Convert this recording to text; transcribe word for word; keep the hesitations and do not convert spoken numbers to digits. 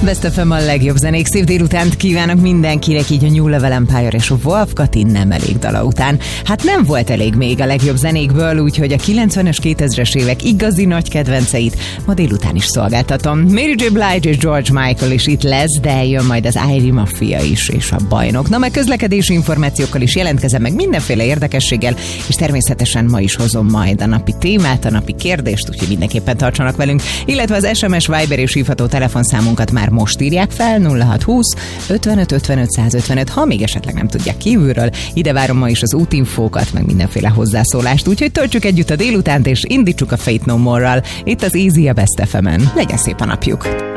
Best ef em a legjobb zenék, szép délutánt kívánok mindenkinek, így a New Level Empire és a Wolf Kati nem elég dala után. Hát nem volt elég még a legjobb zenékből, úgyhogy a kilencvenes, kétezres évek igazi nagy kedvenceit ma délután is szolgáltatom. Mary J. Blige és George Michael is itt lesz, de jön majd az Airy Mafia is és a bajnok. Na meg közlekedési információkkal is jelentkezem, meg mindenféle érdekességgel, és természetesen ma is hozom majd a napi témát, a napi kérdést, úgyhogy mindenképpen tartsanak velünk, illetve az es em es, Viber és hívható telefonszámunkat már most írják fel, nulla hat húsz ötvenöt ötvenöt százötvenöt, ha még esetleg nem tudják kívülről. Ide várom ma is az útinfókat, meg mindenféle hozzászólást, úgyhogy töltsük együtt a délutánt, és indítsuk a Faith No More-ral. Itt az Easy a Best ef emen. Legyen szép a napjuk!